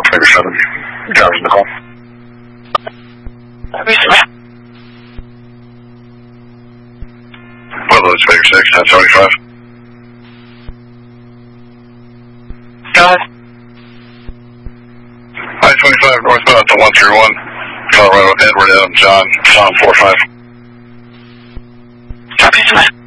7. Drivers in the call. Pueblo, it's Figure 6, 1075. I-25 northbound to 131. Colorado, Edward, Adam, John, Tom 45.